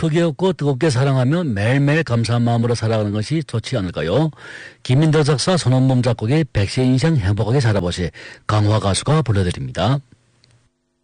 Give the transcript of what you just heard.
크게 웃고 뜨겁게 사랑하며 매일매일 감사한 마음으로 살아가는 것이 좋지 않을까요? 김민도 작사, 손원범 작곡의 백세 인생 행복하게 살아보시 강화 가수가 불러드립니다.